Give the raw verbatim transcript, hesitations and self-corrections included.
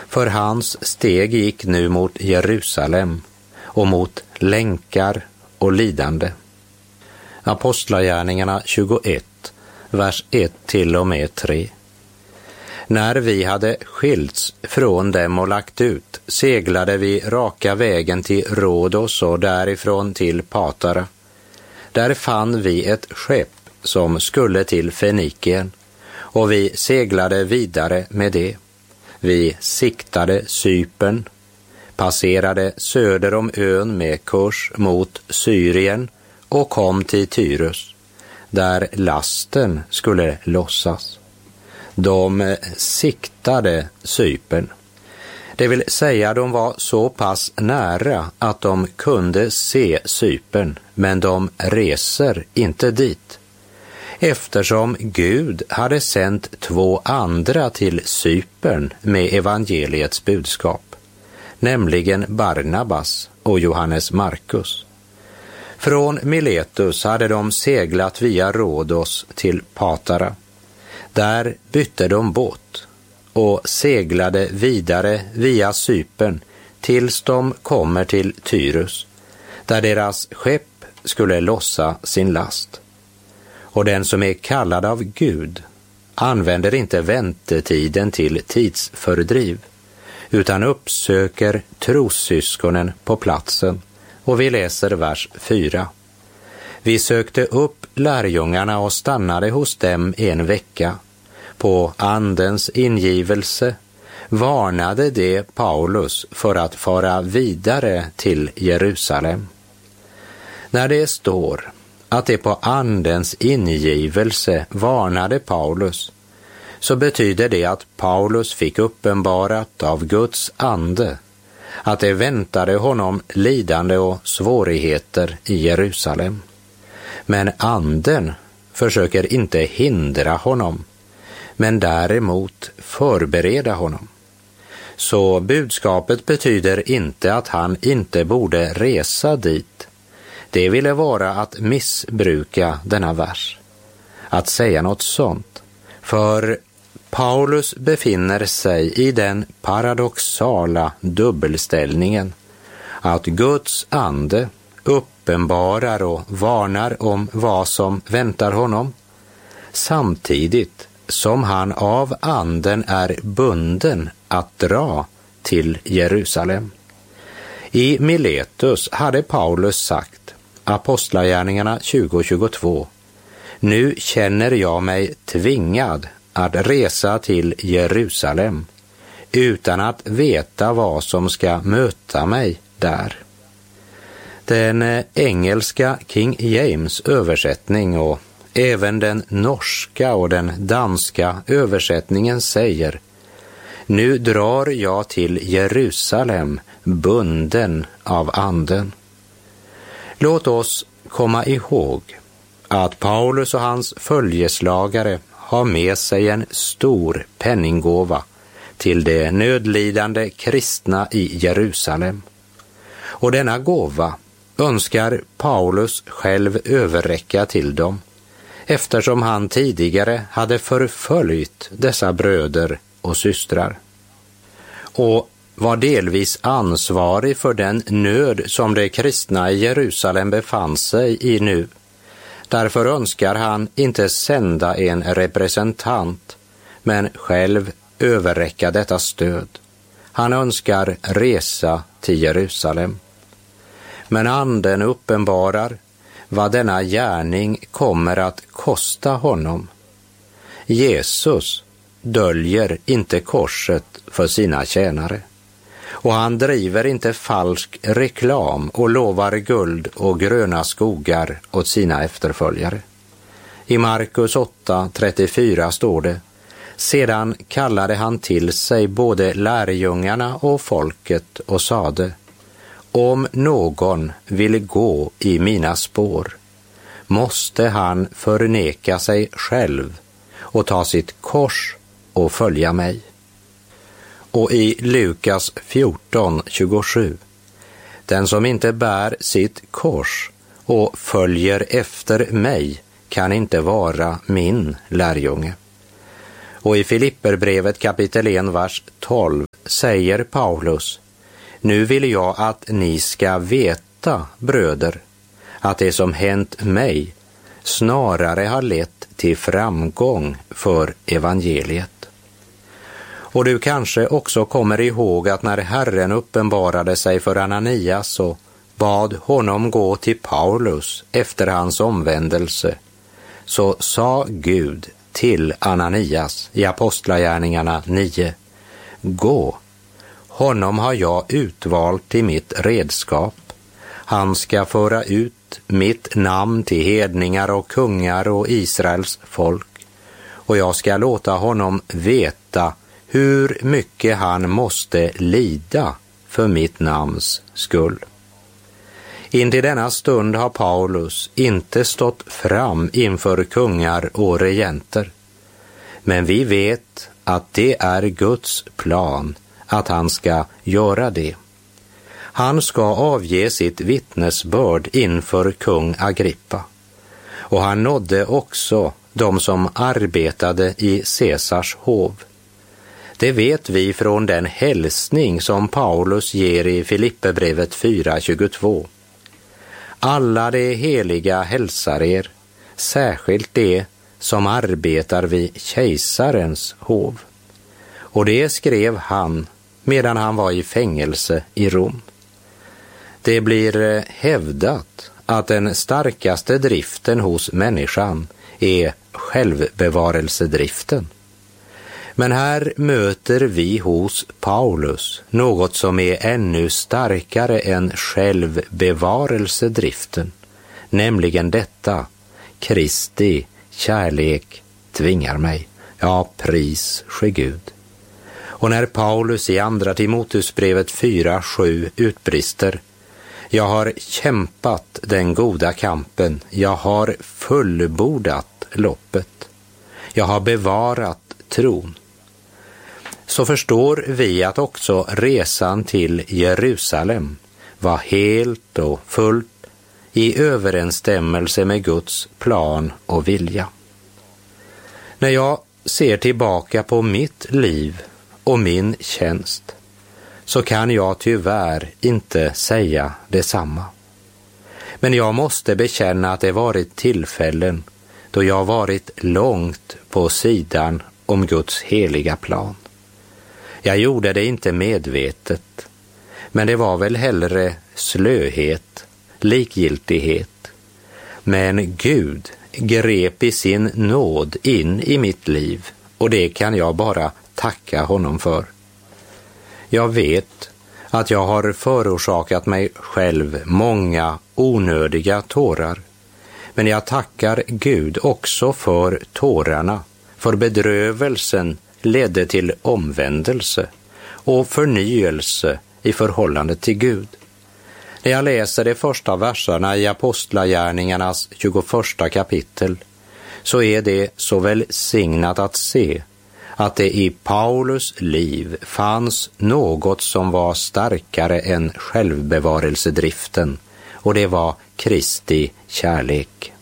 för hans steg gick nu mot Jerusalem och mot länkar och lidande. Apostlagärningarna tjugoett, vers ett till och med tre. När vi hade skilts från dem och lagt ut, seglade vi raka vägen till Rhodos och därifrån till Patara. Där fann vi ett skepp som skulle till Fenikien, och vi seglade vidare med det. Vi siktade Cypern, passerade söder om ön med kurs mot Syrien och kom till Tyrus, där lasten skulle lossas. De siktade Cypern, det vill säga de var så pass nära att de kunde se Cypern, men de reser inte dit, eftersom Gud hade sänt två andra till Cypern med evangeliets budskap, nämligen Barnabas och Johannes Markus. Från Miletus hade de seglat via Rhodos till Patara. Där bytte de båt och seglade vidare via Cypern tills de kommer till Tyrus, där deras skepp skulle lossa sin last. Och den som är kallad av Gud använder inte väntetiden till tidsfördriv, utan uppsöker trossyskonen på platsen. Och vi läser vers fyra. Vi sökte upp lärjungarna och stannade hos dem en vecka. På andens ingivelse varnade det Paulus för att fara vidare till Jerusalem. När det står att det på andens ingivelse varnade Paulus, så betyder det att Paulus fick uppenbarat av Guds ande att det väntade honom lidande och svårigheter i Jerusalem. Men anden försöker inte hindra honom, men däremot förbereda honom. Så budskapet betyder inte att han inte borde resa dit. Det ville vara att missbruka denna vers, att säga något sånt. För Paulus befinner sig i den paradoxala dubbelställningen att Guds ande uppenbarar och varnar om vad som väntar honom, samtidigt som han av anden är bunden att dra till Jerusalem. I Miletus hade Paulus sagt, Apostlagärningarna tjugo tjugotvå, nu känner jag mig tvingad att resa till Jerusalem utan att veta vad som ska möta mig där. Den engelska King James översättning och även den norska och den danska översättningen säger: nu drar jag till Jerusalem bunden av anden. Låt oss komma ihåg att Paulus och hans följeslagare har med sig en stor penninggåva till de nödlidande kristna i Jerusalem. Och denna gåva önskar Paulus själv överräcka till dem, eftersom han tidigare hade förföljt dessa bröder och systrar och var delvis ansvarig för den nöd som de kristna i Jerusalem befann sig i nu. Därför önskar han inte sända en representant, men själv överräcka detta stöd. Han önskar resa till Jerusalem. Men anden uppenbarar vad denna gärning kommer att kosta honom. Jesus döljer inte korset för sina tjänare, och han driver inte falsk reklam och lovar guld och gröna skogar åt sina efterföljare. I Markus åtta trettiofyra står det: sedan kallade han till sig både lärjungarna och folket och sade: om någon vill gå i mina spår måste han förneka sig själv och ta sitt kors och följa mig. Och i Lukas fjorton tjugosju: den som inte bär sitt kors och följer efter mig kan inte vara min lärjunge. Och i Filipperbrevet kapitel ett, vers tolv säger Paulus: nu vill jag att ni ska veta, bröder, att det som hänt mig snarare har lett till framgång för evangeliet. Och du kanske också kommer ihåg att när Herren uppenbarade sig för Ananias och bad honom gå till Paulus efter hans omvändelse, så sa Gud till Ananias i Apostlagärningarna nio: gå, honom har jag utvalt till mitt redskap. Han ska föra ut mitt namn till hedningar och kungar och Israels folk, och jag ska låta honom veta hur mycket han måste lida för mitt namns skull. Intill denna stund har Paulus inte stått fram inför kungar och regenter, men vi vet att det är Guds plan att han ska göra det. Han ska avge sitt vittnesbörd inför kung Agrippa, och han nådde också de som arbetade i Caesars hov. Det vet vi från den hälsning som Paulus ger i Filipperbrevet fyra tjugotvå. Alla de heliga hälsar er, särskilt de som arbetar vid kejsarens hov. Och det skrev han medan han var i fängelse i Rom. Det blir hävdat att den starkaste driften hos människan är självbevarelsedriften. Men här möter vi hos Paulus något som är ännu starkare än självbevarelsedriften, nämligen detta: Kristi kärlek tvingar mig. Ja, pris ske Gud. Och när Paulus i andra Timoteusbrevet fyra sju utbrister: jag har kämpat den goda kampen, jag har fullbordat loppet, jag har bevarat tron, så förstår vi att också resan till Jerusalem var helt och fullt i överensstämmelse med Guds plan och vilja. När jag ser tillbaka på mitt liv och min tjänst, så kan jag tyvärr inte säga detsamma. Men jag måste bekänna att det varit tillfällen då jag varit långt på sidan om Guds heliga plan. Jag gjorde det inte medvetet, men det var väl hellre slöhet, likgiltighet. Men Gud grep i sin nåd in i mitt liv, och det kan jag bara tacka honom för. Jag vet att jag har förorsakat mig själv många onödiga tårar, men jag tackar Gud också för tårarna, för bedrövelsen ledde till omvändelse och förnyelse i förhållande till Gud. När jag läser de första verserna i Apostlagärningarnas tjugoförsta kapitel, så är det så välsignat att se att det i Paulus liv fanns något som var starkare än självbevarelsedriften, och det var Kristi kärlek.